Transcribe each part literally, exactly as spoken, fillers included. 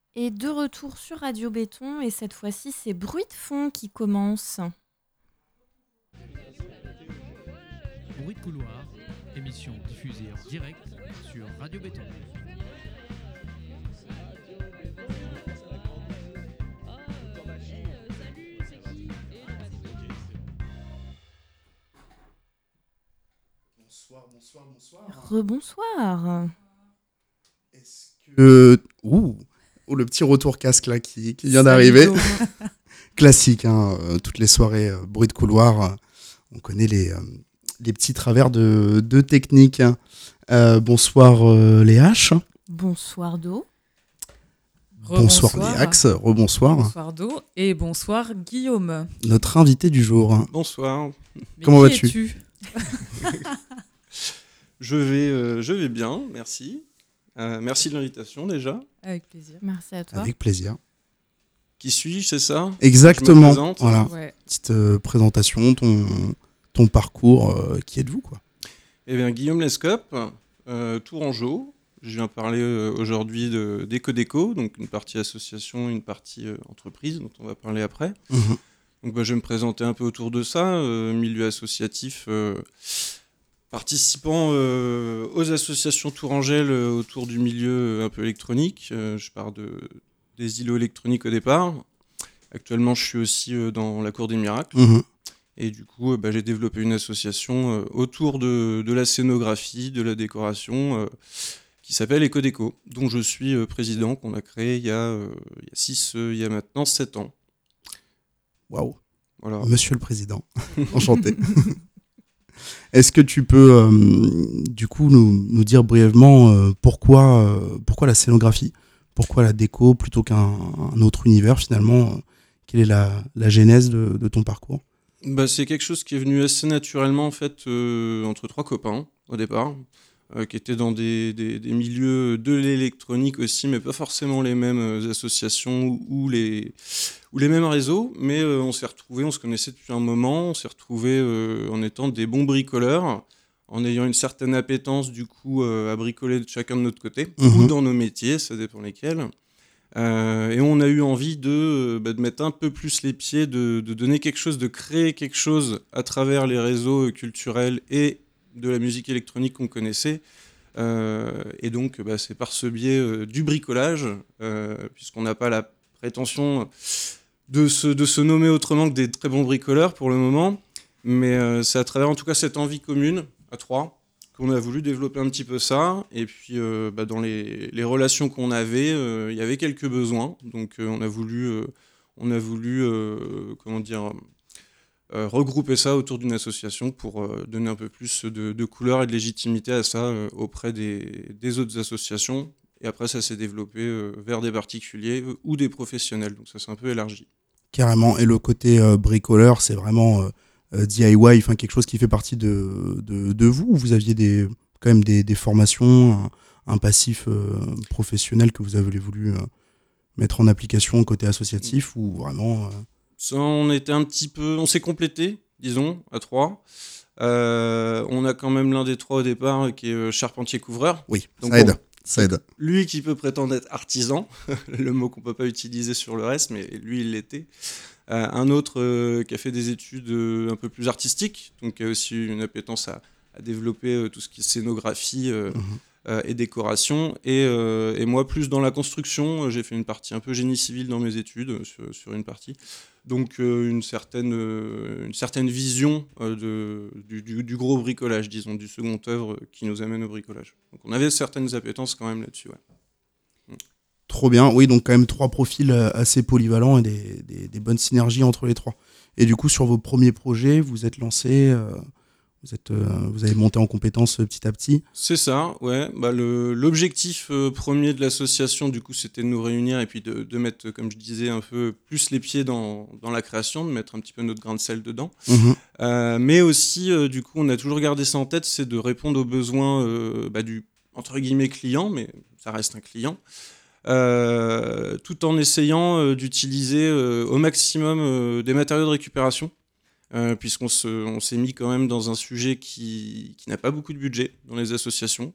Et de retour sur Radio Béton, et cette fois-ci, c'est Bruit de fond qui commence. Bruit de couloir, émission diffusée en direct sur Radio Béton. Bonsoir, bonsoir, bonsoir. Rebonsoir. Est-ce que... Ouh, oh, le petit retour casque là qui, qui vient Salut, d'arriver. Dom. Classique, hein, euh, toutes les soirées euh, bruit de couloir, euh, on connaît les, euh, les petits travers de, de technique. Euh, bonsoir euh, les H. Bonsoir Do. Bonsoir Rebonsoir. les Axe. Rebonsoir. Bonsoir Do et bonsoir Guillaume. Notre invité du jour. Bonsoir, Mais Comment qui vas-tu es-tu je vais, euh, je vais bien, merci. Euh, merci de l'invitation déjà. Avec plaisir. Merci à toi. Avec plaisir. Qui suis-je, c'est ça? Exactement. Je me présente. Voilà. Ouais. Petite euh, présentation, ton, ton parcours. euh, qui êtes-vous quoi? Eh bien, Guillaume Lescope, euh, Tourangeau. Je viens parler euh, aujourd'hui de d'Ecodeco, donc une partie association, une partie euh, entreprise, dont on va parler après. Mhm. Donc, bah, je vais me présenter un peu autour de ça, euh, milieu associatif, euh, participant euh, aux associations tourangelles euh, autour du milieu euh, un peu électronique. Euh, je pars de, des îlots électroniques au départ. Actuellement, je suis aussi euh, dans la Cour des Miracles. Mhm. Et du coup, euh, bah, j'ai développé une association euh, autour de, de la scénographie, de la décoration, euh, qui s'appelle Ecodeco, dont je suis euh, président, qu'on a créé il y a, euh, il y a six, euh, il y a maintenant sept ans. Waouh. Voilà. Monsieur le Président, enchanté. Est-ce que tu peux, euh, du coup, nous, nous dire brièvement euh, pourquoi, euh, pourquoi la scénographie? Pourquoi la déco plutôt qu'un un autre univers, finalement? euh, Quelle est la, la genèse de, de ton parcours? Bah, c'est quelque chose qui est venu assez naturellement, en fait, euh, entre trois copains, au départ, euh, qui étaient dans des, des- des milieux de l'électronique aussi, mais pas forcément les mêmes euh, associations ou, ou les, ou les mêmes réseaux. Mais euh, on s'est retrouvés, on se connaissait depuis un moment, on s'est retrouvés euh, en étant des bons bricoleurs, en ayant une certaine appétence, du coup, euh, à bricoler de chacun de notre côté, Mhm. ou dans nos métiers, ça dépend lesquels. Euh, et on a eu envie de, euh, bah, de mettre un peu plus les pieds, de, de donner quelque chose, de créer quelque chose à travers les réseaux euh, culturels et de la musique électronique qu'on connaissait. Euh, et donc, bah, c'est par ce biais euh, du bricolage, euh, puisqu'on n'a pas la prétention de se, de se nommer autrement que des très bons bricoleurs pour le moment. Mais euh, c'est à travers, en tout cas, cette envie commune, à trois, qu'on a voulu développer un petit peu ça. Et puis, euh, bah, dans les, les relations qu'on avait, euh, il y avait quelques besoins. Donc, euh, on a voulu, euh, on a voulu euh, comment dire, euh, regrouper ça autour d'une association pour euh, donner un peu plus de, de couleur et de légitimité à ça euh, auprès des, des autres associations. Et après, ça s'est développé euh, vers des particuliers euh, ou des professionnels. Donc, ça s'est un peu élargi. Carrément. Et le côté euh, bricoleur, c'est vraiment euh, euh, D I Y, enfin quelque chose qui fait partie de, de, de vous, ou vous aviez des, quand même des, des formations, un, un passif euh, professionnel que vous avez voulu euh, mettre en application côté associatif, ou vraiment... euh, Ça, on était un petit peu, on s'est complété, disons, à trois. Euh, on a quand même l'un des trois au départ qui est euh, charpentier-couvreur. Oui, Donc ça aide. bon, Ça aide. lui qui peut prétendre être artisan, le mot qu'on peut pas utiliser sur le reste, mais lui il l'était. Euh, un autre euh, qui a fait des études euh, un peu plus artistiques, donc qui a aussi une appétence à, à développer euh, tout ce qui est scénographie euh, Mhm. euh, et décoration. Et, euh, et moi plus dans la construction, euh, j'ai fait une partie un peu génie civil dans mes études, euh, sur, sur une partie. Donc euh, une, certaine, euh, une certaine vision euh, de, du, du- du gros bricolage, disons, du second œuvre euh, qui nous amène au bricolage. Donc on avait certaines appétences quand même là-dessus. Ouais. Trop bien. Oui, donc quand même trois profils euh, assez polyvalents et des, des- des bonnes synergies entre les trois. Et du coup, sur vos premiers projets, vous êtes lancé, euh, vous, êtes, euh, vous avez monté en compétences euh, petit à petit. C'est ça, ouais. Bah, le, l'objectif euh, premier de l'association, du coup, c'était de nous réunir et puis de, de mettre, comme je disais, un peu plus les pieds dans, dans la création, de mettre un petit peu notre grain de sel dedans. Mhm. Euh, mais aussi, euh, du coup, on a toujours gardé ça en tête, c'est de répondre aux besoins euh, bah, du, entre guillemets, client, mais ça reste un client, euh, tout en essayant euh, d'utiliser euh, au maximum euh, des matériaux de récupération. Euh, puisqu'on se, on s'est mis quand même dans un sujet qui, qui n'a pas beaucoup de budget dans les associations.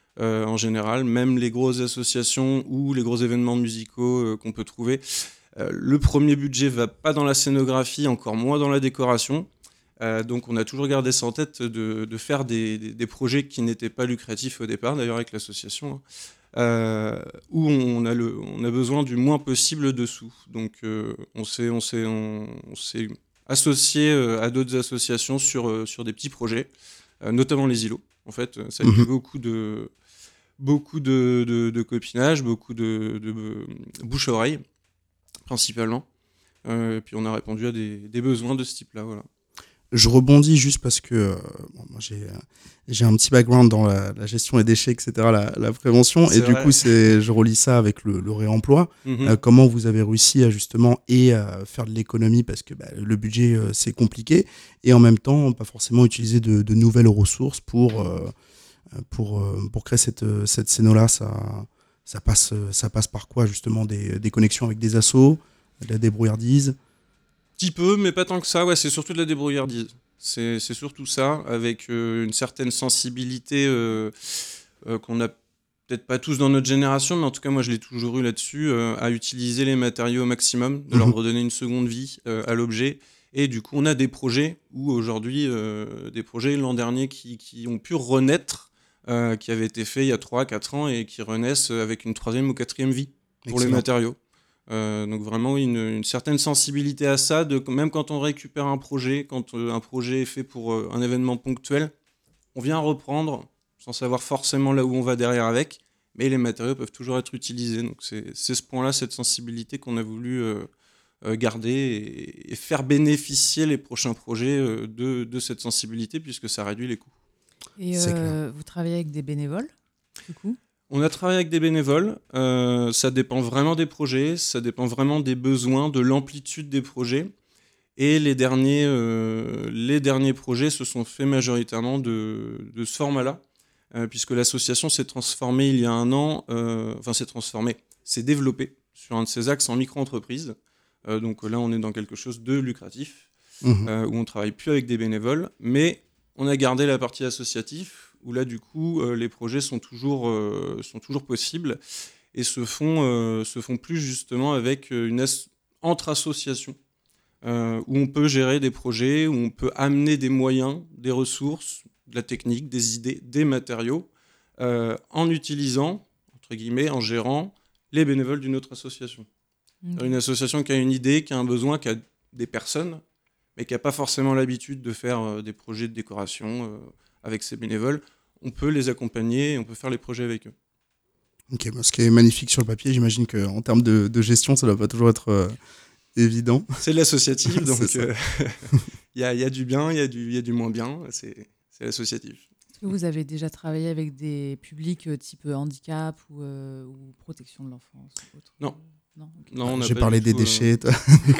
euh, en général, même les grosses associations ou les gros événements musicaux euh, qu'on peut trouver. Euh, le premier budget va pas dans la scénographie, encore moins dans la décoration. Euh, donc on a toujours gardé ça en tête de, de faire des, des, des projets qui n'étaient pas lucratifs au départ, d'ailleurs avec l'association, hein, euh, où on a, le, on a besoin du moins possible de sous. Donc euh, on s'est, on s'est, on, on s'est associé euh, à d'autres associations sur, euh, sur des petits projets, euh, notamment les îlots. En fait, ça a été Mhm. beaucoup de, beaucoup de, de, de copinage, beaucoup de, de, de bouche-oreille, principalement. Euh, et puis on a répondu à des, des besoins de ce type-là, voilà. Je rebondis juste parce que euh, bon, moi j'ai, euh, j'ai un petit background dans la, la gestion des déchets, et cetera, la, la prévention, C'est et du vrai. coup c'est, je relie ça avec le, le réemploi. Mhm. Euh, comment vous avez réussi à justement et à faire de l'économie parce que bah, le budget euh, c'est compliqué, et en même temps pas forcément utiliser de, de nouvelles ressources pour, euh, pour, euh, pour créer cette, cette scéno-là. Ça, ça, passe, ça passe par quoi justement? Des, des connexions avec des assos, de la débrouillardise? Petit peu, mais pas tant que ça. Ouais, c'est surtout de la débrouillardise. C'est, c'est surtout ça, avec euh, une certaine sensibilité euh, euh, qu'on n'a peut-être pas tous dans notre génération, mais en tout cas, moi, je l'ai toujours eu là-dessus, euh, à utiliser les matériaux au maximum, de leur Mhm. redonner une seconde vie euh, à l'objet. Et du coup, on a des projets où aujourd'hui, euh, des projets l'an dernier qui, qui ont pu renaître, euh, qui avaient été faits il y a trois quatre ans et qui renaissent avec une troisième ou quatrième vie pour les Excellent. matériaux. Euh, donc vraiment une, une certaine sensibilité à ça, de, même quand on récupère un projet, quand euh, un projet est fait pour euh, un événement ponctuel, on vient reprendre sans savoir forcément là où on va derrière avec, mais les matériaux peuvent toujours être utilisés. Donc c'est, c'est ce point-là, cette sensibilité qu'on a voulu euh, euh, garder et, et faire bénéficier les prochains projets euh, de, de cette sensibilité, puisque ça réduit les coûts. Et C'est euh, vous travaillez avec des bénévoles, du coup? On a travaillé avec des bénévoles, euh, ça dépend vraiment des projets, ça dépend vraiment des besoins, de l'amplitude des projets. Et les derniers, euh, les derniers projets se sont faits majoritairement de, de ce format-là, euh, puisque l'association s'est transformée il y a un an, euh, enfin s'est transformée, s'est développée sur un de ses axes en micro-entreprise. Euh, donc là, on est dans quelque chose de lucratif, Mhm. euh, où on ne travaille plus avec des bénévoles, mais on a gardé la partie associative, où là, du coup, euh, les projets sont toujours, euh, sont toujours possibles et se font, euh, se font plus justement avec une as- entre associations, euh, où on peut gérer des projets, où on peut amener des moyens, des ressources, de la technique, des idées, des matériaux, euh, en utilisant, entre guillemets, en gérant les bénévoles d'une autre association. Ok. Une association qui a une idée, qui a un besoin, qui a des personnes, mais qui n'a pas forcément l'habitude de faire euh, des projets de décoration euh, avec ses bénévoles, on peut les accompagner et on peut faire les projets avec eux. Ok, bah, ce qui est magnifique sur le papier, j'imagine qu'en termes de, de gestion, ça ne doit pas toujours être euh, évident. C'est de l'associatif, C'est donc ça. euh, il y, a, il y a du bien, il y, a du- il y a du moins bien, c'est, c'est l'associatif. Est-ce que vous avez déjà travaillé avec des publics euh, type euh, handicap ou, euh, ou protection de l'enfance ou autre? Non. Non, ok. Non, on n'a J'ai pas parlé du des tout, euh, déchets, toi.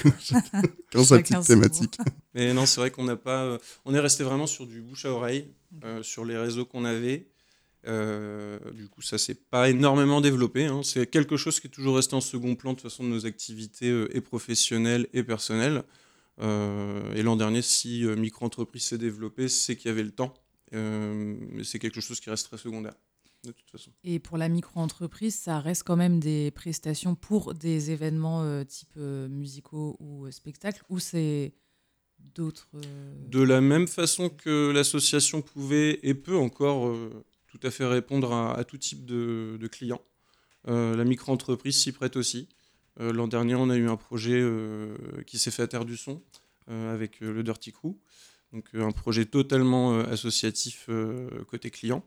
Quand sa Chacun petite son thématique. Mais non, c'est vrai qu'on n'a pas. euh, on est resté vraiment sur du bouche à oreille, euh, sur les réseaux qu'on avait. Euh, du coup, ça s'est pas énormément développé, hein. C'est quelque chose qui est toujours resté en second plan de toute façon de nos activités euh, et professionnelles et personnelles. Euh, et l'an dernier, si euh, micro-entreprise s'est développée, c'est qu'il y avait le temps. Euh, mais c'est quelque chose qui reste très secondaire, de toute façon. Et pour la micro-entreprise, ça reste quand même des prestations pour des événements euh, type euh, musicaux ou euh, spectacles, ou c'est d'autres... euh, De la même façon que l'association pouvait et peut encore euh, tout à fait répondre à, à tout type de, de clients, euh, la micro-entreprise s'y prête aussi. Euh, l'an dernier, on a eu un projet euh, qui s'est fait à Terre du Son euh, avec euh, le Dirty Crew, donc euh, un projet totalement euh, associatif euh, côté client,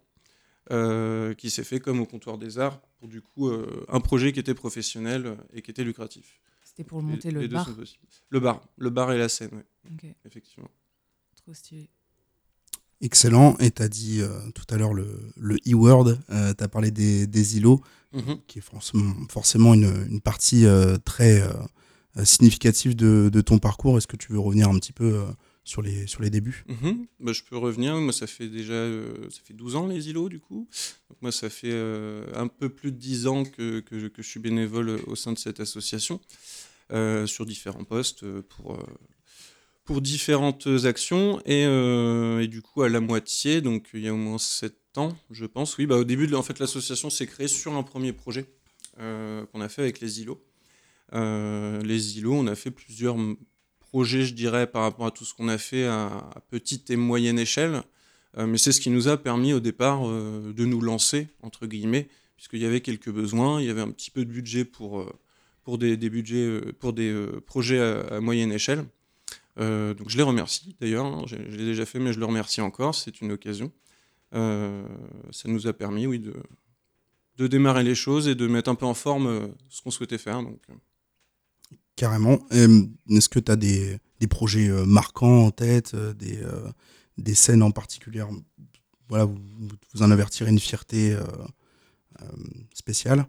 euh, qui s'est fait comme au Comptoir des Arts, pour du coup euh, un projet qui était professionnel et qui était lucratif. C'était pour monter le les deux bar. sont possibles. Le bar, le bar et la scène, oui, Ok, effectivement. trop stylé. Excellent. Et tu as dit euh, tout à l'heure le, le e-word, euh, tu as parlé des, des îlots, Mhm. qui est forcément, forcément une, une partie euh, très euh, significative de, de ton parcours. Est-ce que tu veux revenir un petit peu euh, sur, les, sur les débuts? Mhm. Bah, je peux revenir. Moi, ça fait déjà euh, ça fait douze ans les îlots, du coup. Donc, moi, ça fait euh, un peu plus de dix ans que, que, je, que je suis bénévole au sein de cette association, euh, sur différents postes euh, pour, euh, pour différentes actions. Et, euh, et du coup, à la moitié, donc il y a au moins sept temps, je pense. Oui, bah, au début, en fait, l'association s'est créée sur un premier projet euh, qu'on a fait avec les îlots. Euh, les îlots, on a fait plusieurs m- projets, je dirais, par rapport à tout ce qu'on a fait à, à petite et moyenne échelle. Euh, mais c'est ce qui nous a permis au départ euh, de nous lancer, entre guillemets, puisqu'il y avait quelques besoins, il y avait un petit peu de budget pour, euh, pour des, des budgets, euh, pour des euh, projets à, à moyenne échelle. Euh, donc je les remercie d'ailleurs, hein, je, je l'ai déjà fait, mais je le remercie encore, c'est une occasion. Euh, ça nous a permis, oui, de, de démarrer les choses et de mettre un peu en forme euh, ce qu'on souhaitait faire. Donc, euh. Carrément. Euh, Est-ce que tu as des, des projets euh, marquants en tête, euh, des, euh, des scènes en particulier, voilà, vous, vous en avez retiré une fierté euh, euh, spéciale?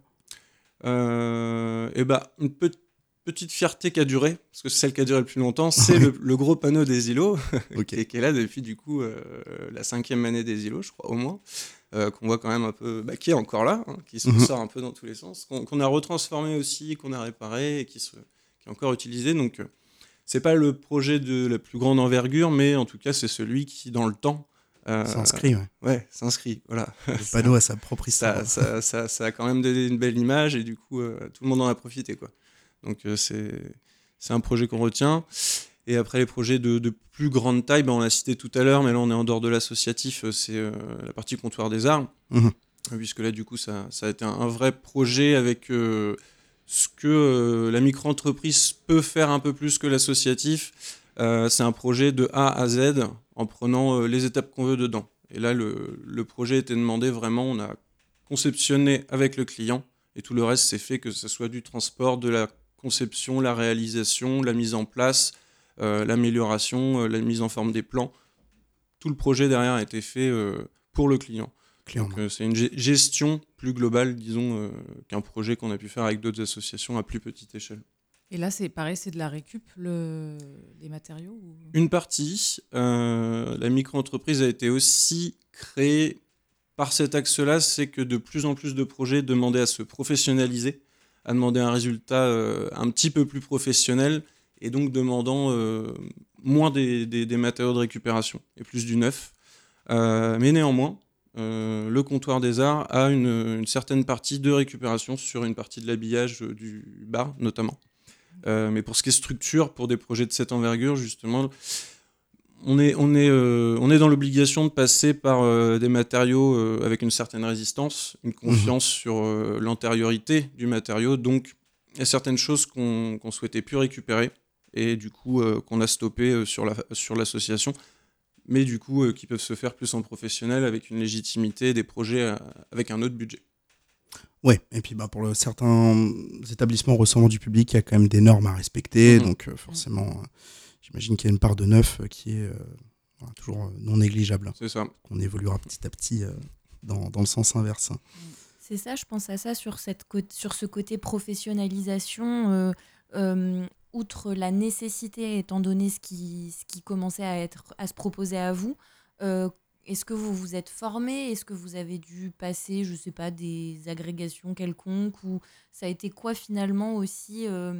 Euh, et bah, une pe- petite fierté qui a duré, parce que c'est celle qui a duré le plus longtemps, c'est le, le gros panneau des îlots, Ok. qui, est, qui est là depuis du coup euh, la cinquième année des îlots, je crois, au moins, euh, qu'on voit quand même un peu, bah, qui est encore là, hein, qui se Mhm. ressort un peu dans tous les sens, qu'on qu'on a retransformé aussi, qu'on a réparé et qui, se, qui est encore utilisé. Donc, euh, c'est pas le projet de la plus grande envergure, mais en tout cas, c'est celui qui, dans le temps, euh, S'inscrit, ouais. ouais, s'inscrit. Voilà. Le panneau a sa propre histoire. ça, ça, ça, ça a quand même donné une belle image et du coup, euh, tout le monde en a profité, quoi. Donc, euh, c'est, c'est un projet qu'on retient. Et après, les projets de, de plus grande taille, ben, on l'a cité tout à l'heure, mais là, on est en dehors de l'associatif, euh, c'est euh, la partie comptoir des arts. Mhm. Puisque là, du coup, ça, ça a été un, un vrai projet avec euh, ce que euh, la micro-entreprise peut faire un peu plus que l'associatif. Euh, c'est un projet de A à Z en prenant euh, les étapes qu'on veut dedans. Et là, le, le projet était demandé vraiment, on a conceptionné avec le client et tout le reste, c'est fait, que ce soit du transport, de la conception, la réalisation, la mise en place, euh, l'amélioration, euh, la mise en forme des plans. Tout le projet derrière a été fait euh, pour le client. Clairement. Donc, euh, c'est une ge- gestion plus globale, disons, euh, qu'un projet qu'on a pu faire avec d'autres associations à plus petite échelle. Et là, c'est pareil, c'est de la récup, le... les matériaux ou... Une partie, euh, la micro-entreprise a été aussi créée par cet axe-là, c'est que de plus en plus de projets demandaient à se professionnaliser, à demander un résultat euh, un petit peu plus professionnel, et donc demandant euh, moins des, des- des matériaux de récupération et plus du neuf. Euh, mais néanmoins, euh, le comptoir des arts a une, une certaine partie de récupération sur une partie de l'habillage euh, du bar, notamment. Euh, mais pour ce qui est structure, pour des projets de cette envergure, justement, on est, on est, euh, on est dans l'obligation de passer par euh, des matériaux euh, avec une certaine résistance, une confiance sur euh, l'antériorité du matériau. Donc, il y a certaines choses qu'on qu'on souhaitait plus récupérer et du coup euh, qu'on a stoppé euh, sur la, sur l'association, mais du coup euh, qui peuvent se faire plus en professionnel avec une légitimité, des projets euh, avec un autre budget. Ouais, et puis bah, pour le, certains établissements recevant du public, il y a quand même des normes à respecter, Mhm. donc euh, forcément, euh, j'imagine qu'il y a une part de neuf euh, qui est euh, voilà, toujours euh, non négligeable, C'est ça. qu'on évoluera petit à petit euh, dans, dans le sens inverse. C'est ça, je pense à ça sur, cette cô- sur ce côté professionnalisation, euh, euh, outre la nécessité, étant donné ce qui, ce qui commençait à, être, à se proposer à vous. euh, Est-ce que vous vous êtes formé? Est-ce que vous avez dû passer, je ne sais pas, des agrégations quelconques? Ou ça a été quoi finalement aussi euh,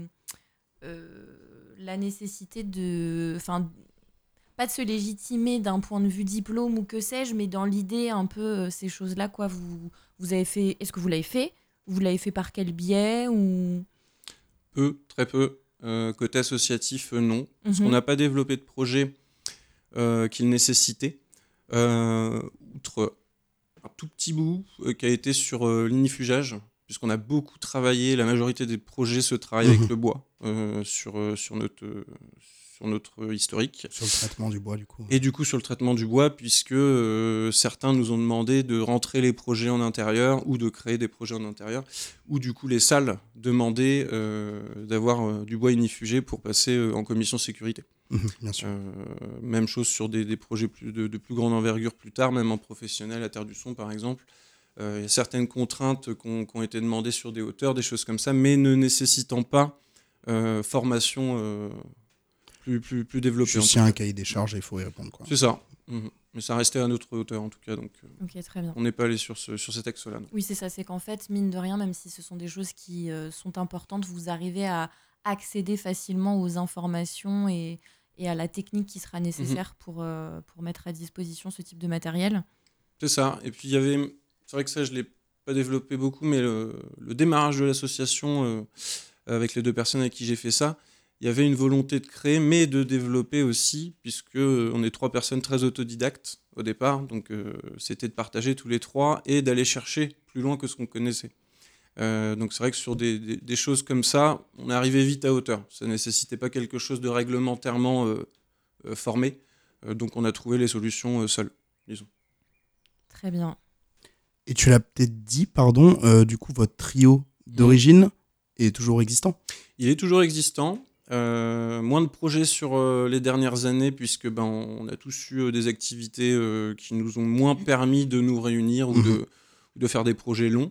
euh, la nécessité de... Enfin, pas de se légitimer d'un point de vue diplôme ou que sais-je, mais dans l'idée un peu euh, ces choses-là, quoi. Vous, vous avez fait... Est-ce que vous l'avez fait? Vous l'avez fait par quel biais ou... Peu, très peu. Euh, côté associatif, euh, non. Parce Mhm. qu'on n'a pas développé de projet euh, qu'il nécessitait. Euh, outre un tout petit bout euh, qui a été sur euh, l'inifugage, puisqu'on a beaucoup travaillé, la majorité des projets se travaillent Mhm. avec le bois euh, sur, euh, sur, notre, euh, sur notre historique. Sur le traitement du bois, du coup. Et du coup, sur le traitement du bois, puisque euh, certains nous ont demandé de rentrer les projets en intérieur ou de créer des projets en intérieur, ou du coup, les salles demandaient euh, d'avoir euh, du bois inifugé pour passer euh, en commission sécurité. Mhm, bien sûr. Euh, même chose sur des, des projets plus de, de plus grande envergure plus tard, même en professionnel, à Terre du Son par exemple. Euh, il y a certaines contraintes qui ont, qui ont été demandées sur des hauteurs, des choses comme ça, mais ne nécessitant pas euh, formation euh, plus, plus, plus développée. Juste en s'il y a tout un cas. cahier des charges, il faut y répondre, quoi. C'est ça. Mhm. Mais ça restait à notre hauteur en tout cas, donc euh, Ok, très bien. on n'est pas allé sur, ce, sur cet axe-là. non. Oui, c'est ça. C'est qu'en fait, mine de rien, même si ce sont des choses qui euh, sont importantes, vous arrivez à accéder facilement aux informations et, et à la technique qui sera nécessaire pour, euh, pour mettre à disposition ce type de matériel. C'est ça. Et puis il y avait, c'est vrai que ça je l'ai pas développé beaucoup, mais le, le démarrage de l'association euh, avec les deux personnes avec qui j'ai fait ça, il y avait une volonté de créer, mais de développer aussi, puisque euh, on est trois personnes très autodidactes au départ, donc euh, c'était de partager tous les trois et d'aller chercher plus loin que ce qu'on connaissait. Euh, donc c'est vrai que sur des, des, des choses comme ça, on est arrivé vite à hauteur. Ça nécessitait pas quelque chose de réglementairement euh, euh, formé, euh, donc on a trouvé les solutions euh, seuls, disons. Très bien. Et tu l'as peut-être dit, pardon, euh, du coup, votre trio d'origine est toujours existant. Il est toujours existant. Euh, moins de projets sur euh, les dernières années, puisque ben, on a tous eu euh, des activités euh, qui nous ont moins permis de nous réunir ou, Mmh. de, ou de faire des projets longs.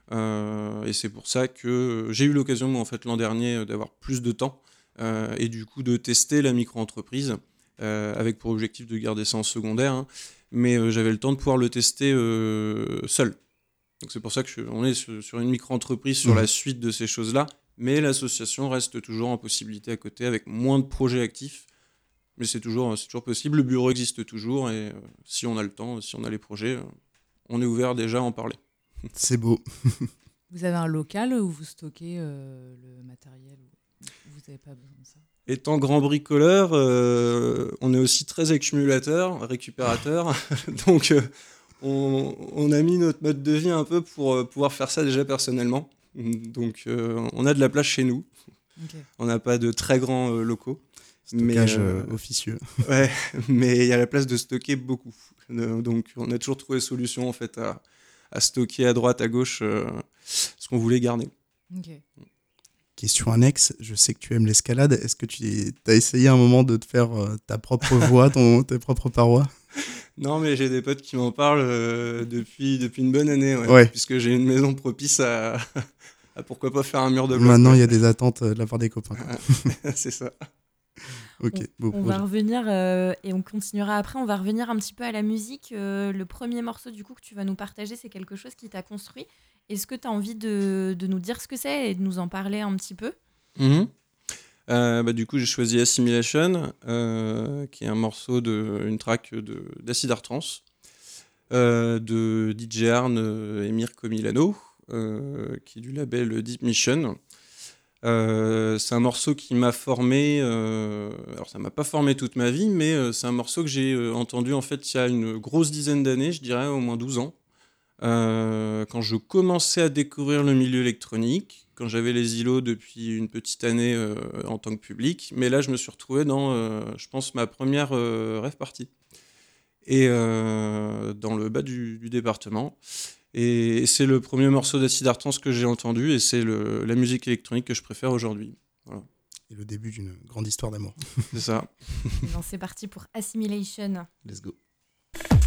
Euh, et c'est pour ça que j'ai eu l'occasion, moi, en fait, l'an dernier, d'avoir plus de temps euh, et du coup de tester la micro-entreprise euh, avec pour objectif de garder ça en secondaire. Hein. Mais euh, j'avais le temps de pouvoir le tester euh, seul. Donc c'est pour ça qu'on est sur, sur une micro-entreprise sur Mmh. la suite de ces choses-là. Mais l'association reste toujours en possibilité à côté avec moins de projets actifs. Mais c'est toujours, c'est toujours possible. Le bureau existe toujours et euh, si on a le temps, si on a les projets, euh, on est ouvert déjà à en parler. C'est beau. Vous avez un local où vous stockez euh, le matériel ou vous n'avez pas besoin de ça? Étant grand bricoleur, euh, on est aussi très accumulateur, récupérateur. Donc euh, on, on a mis notre mode de vie un peu pour euh, pouvoir faire ça déjà personnellement. Donc euh, on a de la place chez nous. Okay. On n'a pas de très grands euh, locaux. Stockage mais, euh, euh, officieux. Ouais, mais il y a la place de stocker beaucoup. Euh, donc on a toujours trouvé solution en fait à, à stocker à droite, à gauche euh, ce qu'on voulait garder. Okay. Question annexe, je sais que tu aimes l'escalade. Est-ce que tu as essayé un moment de te faire euh, ta propre voie, ton, tes propres parois? Non, mais j'ai des potes qui m'en parlent euh, depuis, depuis une bonne année, ouais, Ouais. puisque j'ai une maison propice à, à pourquoi pas faire un mur de bloc. Maintenant, il ouais. y a des attentes euh, de la part des copains. quoi. C'est ça. Ok, beau On projet. va revenir euh, et on continuera après. On va revenir un petit peu à la musique. Euh, le premier morceau du coup que tu vas nous partager, c'est quelque chose qui t'a construit. Est-ce que tu as envie de, de nous dire ce que c'est et de nous en parler un petit peu? Mm-hmm. Euh, bah, du coup, j'ai choisi Assimilation, euh, qui est un morceau, de, une track de, d'Acid Art Trance, euh, de D J Arn et Mirko Milano, euh, qui est du label Deep Mission. Euh, c'est un morceau qui m'a formé, euh, alors ça m'a pas formé toute ma vie, mais euh, c'est un morceau que j'ai euh, entendu en fait il y a une grosse dizaine d'années, je dirais au moins douze ans, euh, quand je commençais à découvrir le milieu électronique, quand j'avais les I L O depuis une petite année euh, en tant que public, mais là je me suis retrouvé dans, euh, je pense, ma première euh, rave party, et euh, dans le bas du, du département. Et c'est le premier morceau d'Acid Art Trance que j'ai entendu, et c'est le, la musique électronique que je préfère aujourd'hui. Voilà. Et le début d'une grande histoire d'amour. C'est ça. Et ben, c'est parti pour Assimilation. Let's go.